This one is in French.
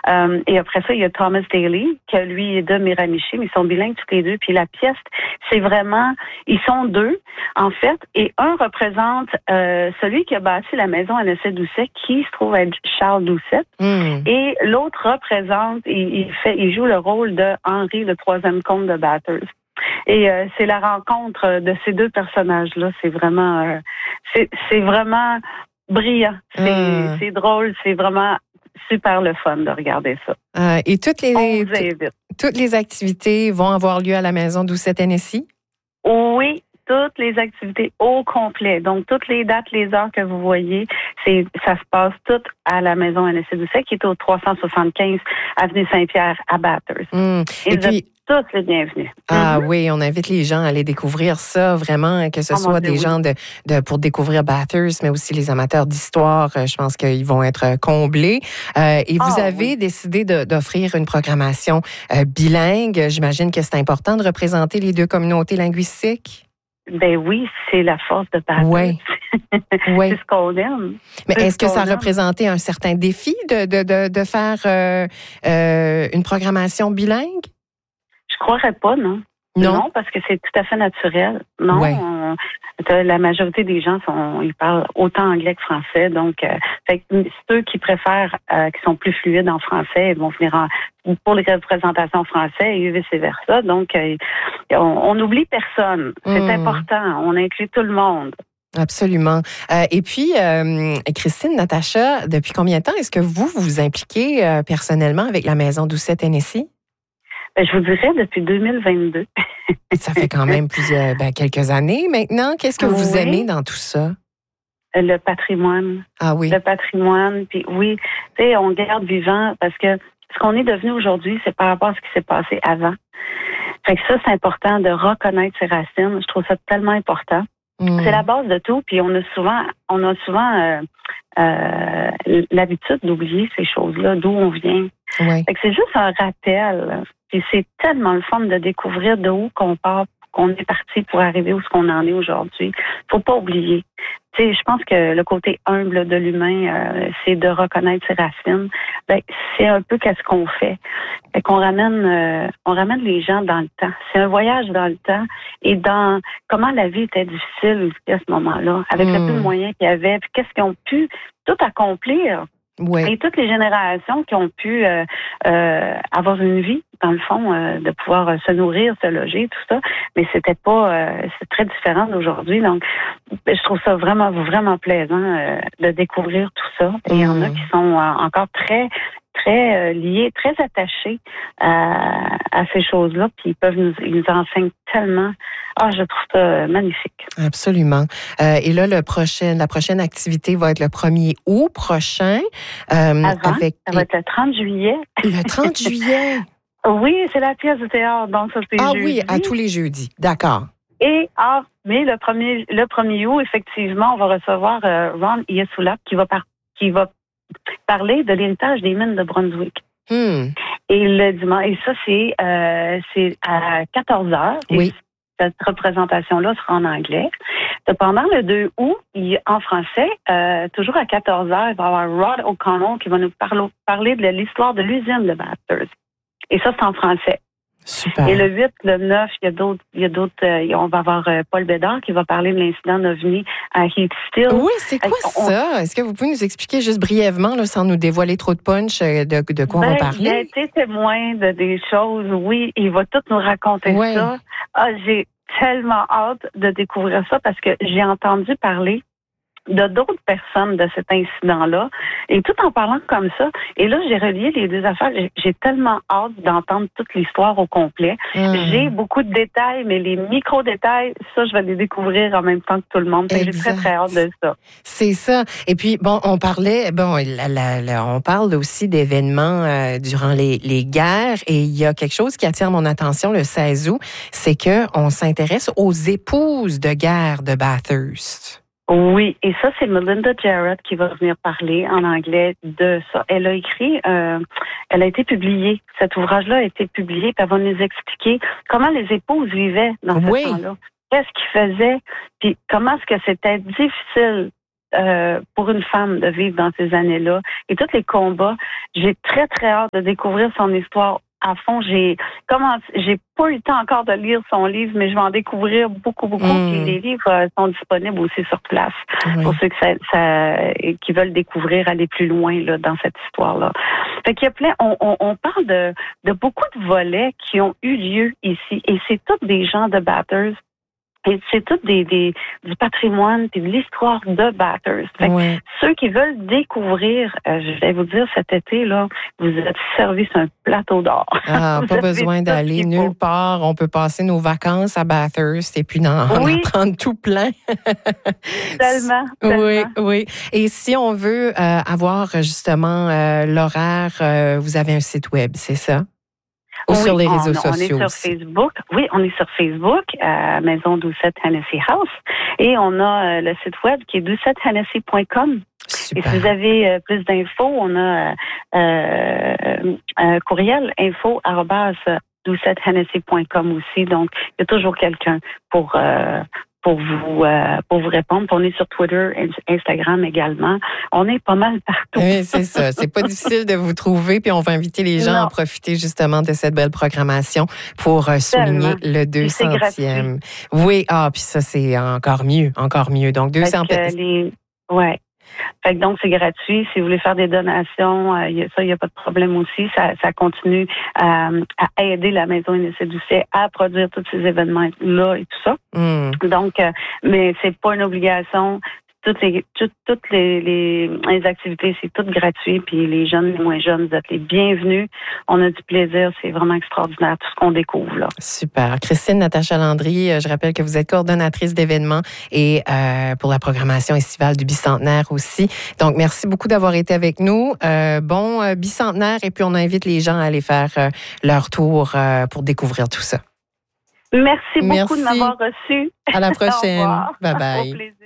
Et après ça, il y a Thomas Daly, qui lui est de Miramichi, mais ils sont bilingues tous les deux. Puis la pièce, c'est vraiment, ils sont deux, en fait, et un représente celui qui a bâti la maison à Doucet, qui se trouve être Charles Doucet, et l'autre représente, il joue le rôle de Henri, le troisième comte de Bathurst. Et c'est la rencontre de ces deux personnages-là. C'est vraiment, c'est vraiment brillant. C'est drôle. C'est vraiment super le fun de regarder ça. Et toutes les activités vont avoir lieu à la maison Doucet Tennessee? Oui, toutes les activités au complet. Donc, toutes les dates, les heures que vous voyez, ça se passe tout à la maison Doucet, qui est au 375 avenue Saint-Pierre à Bathurst. Et puis, tous les bienvenus. Oui, on invite les gens à aller découvrir ça, vraiment, que ce soit des gens pour découvrir Bathurst, mais aussi les amateurs d'histoire. Je pense qu'ils vont être comblés. Et vous avez décidé d'offrir une programmation bilingue. J'imagine que c'est important de représenter les deux communautés linguistiques. Ben oui, c'est la force de Bathurst. Oui. C'est ce qu'on aime. Mais est-ce que ça représentait un certain défi de faire une programmation bilingue? Je croirais pas, non. Non, parce que c'est tout à fait naturel. Non, la majorité des gens ils parlent autant anglais que français. Donc, ceux qui préfèrent, qui sont plus fluides en français, ils vont venir pour les représentations français et vice-versa. Donc, on n'oublie personne. C'est important. On inclut tout le monde. Absolument. Et puis, Christine, Natacha, depuis combien de temps est-ce que vous vous impliquez personnellement avec la Maison Doucet Tennessee? Je vous dirais depuis 2022. Ça fait quand même quelques années maintenant. Qu'est-ce que vous aimez dans tout ça? Le patrimoine. Ah oui. Le patrimoine. Puis oui, tu sais, on garde vivant parce que ce qu'on est devenu aujourd'hui, c'est par rapport à ce qui s'est passé avant. Fait que ça, c'est important de reconnaître ses racines. Je trouve ça tellement important. C'est la base de tout. Puis on a souvent l'habitude d'oublier ces choses-là, d'où on vient. Ouais. Fait que c'est juste un rappel. Puis c'est tellement le fun de découvrir de où qu'on part, qu'on est parti pour arriver où ce qu'on en est aujourd'hui. Faut pas oublier. Tu sais, je pense que le côté humble de l'humain, c'est de reconnaître ses racines. Ben, c'est un peu qu'est-ce qu'on fait. Fait qu'on ramène les gens dans le temps. C'est un voyage dans le temps et dans comment la vie était difficile à ce moment-là, avec le peu de moyens qu'il y avait, puis qu'est-ce qu'ils ont pu tout accomplir. Oui. Et toutes les générations qui ont pu avoir une vie, dans le fond, de pouvoir se nourrir, se loger, tout ça, mais c'était pas, c'est très différent d'aujourd'hui. Donc, je trouve ça vraiment, vraiment plaisant de découvrir tout ça. Et il y en a qui sont encore très liés, très attachés à ces choses-là, puis ils nous enseignent tellement. Je trouve ça magnifique. Absolument. Et là, la prochaine activité va être le 1er août prochain. Ça va être le 30 juillet. Le 30 juillet? Oui, c'est la pièce de théâtre, donc ça c'est jeudi. Oui, à tous les jeudis. D'accord. Mais le 1er août, effectivement, on va recevoir Ron Iesulap qui va parler de l'héritage des mines de Brunswick. Et le dimanche, et ça c'est à 14h. Oui. Cette représentation-là sera en anglais. Cependant, le 2 août, en français, toujours à 14h, il va y avoir Rod O'Connell qui va nous parler de l'histoire de l'usine de Bathurst. Et ça, c'est en français. Super. Et le 8, le 9, il y a d'autres, on va avoir Paul Bédard qui va parler de l'incident d'OVNI à Heath Steel. Oui, c'est quoi ça? Est-ce que vous pouvez nous expliquer juste brièvement, là, sans nous dévoiler trop de punch, de quoi on va parler? Il a été témoin de des choses, oui, il va tout nous raconter ça. J'ai tellement hâte de découvrir ça parce que j'ai entendu parler de d'autres personnes de cet incident-là, et tout en parlant comme ça. Et là, j'ai relié les deux affaires. J'ai tellement hâte d'entendre toute l'histoire au complet. J'ai beaucoup de détails, mais les micro-détails, ça, je vais les découvrir en même temps que tout le monde. J'ai très, très hâte de ça. C'est ça. Et puis, on parle aussi d'événements durant les guerres, et il y a quelque chose qui attire mon attention le 16 août, c'est qu'on s'intéresse aux épouses de guerre de Bathurst. Oui, et ça, c'est Melinda Jarrett qui va venir parler en anglais de ça. Elle a écrit, elle a été publiée, cet ouvrage-là a été publié, puis elle va nous expliquer comment les épouses vivaient dans ce temps-là. Qu'est-ce qu'ils faisaient, puis comment est-ce que c'était difficile pour une femme de vivre dans ces années-là et tous les combats. J'ai très, très hâte de découvrir son histoire à fond. J'ai pas eu le temps encore de lire son livre, mais je vais en découvrir beaucoup. Puis les livres sont disponibles aussi sur place pour ceux qui veulent découvrir, aller plus loin là, dans cette histoire-là. Fait qu'il y a plein, on parle de beaucoup de volets qui ont eu lieu ici, et c'est tous des gens de Bathurst. Et c'est tout du patrimoine et de l'histoire de Bathurst. Ceux qui veulent découvrir, je vais vous dire, cet été, là, vous êtes servis sur un plateau d'or. Ah, pas besoin d'aller nulle part. On peut passer nos vacances à Bathurst et puis en prendre tout plein. Tellement. Oui. Et si on veut avoir justement l'horaire, vous avez un site web, c'est ça? Ou sur les réseaux sociaux. On est sur Facebook. Oui, on est sur Facebook, Maison Doucette Hennessy House. Et on a le site web qui est doucetthennessy.com. Et si vous avez plus d'infos, on a un courriel info@doucetthennessy.com aussi. Donc, il y a toujours quelqu'un pour vous répondre. On est sur Twitter, Instagram également. On est pas mal partout. Oui, c'est ça. C'est pas difficile de vous trouver. Puis on va inviter les gens à profiter justement de cette belle programmation pour souligner le 200e. Oui, puis ça, c'est encore mieux. Donc, 200 personnes. Ouais. Fait que donc, c'est gratuit. Si vous voulez faire des donations, il n'y a pas de problème aussi. Ça continue à aider la Maison Hennessy Doucet à produire tous ces événements-là et tout ça. Donc, mais c'est pas une obligation. Toutes les activités, c'est tout gratuit. Puis les jeunes, les moins jeunes, vous êtes les bienvenus. On a du plaisir. C'est vraiment extraordinaire tout ce qu'on découvre là. Super. Christine Natacha Landry, je rappelle que vous êtes coordonnatrice d'événements et pour la programmation estivale du bicentenaire aussi. Donc, merci beaucoup d'avoir été avec nous. Bon bicentenaire, et puis on invite les gens à aller faire leur tour pour découvrir tout ça. Merci beaucoup de m'avoir reçu. À la prochaine. Bye bye. Au plaisir.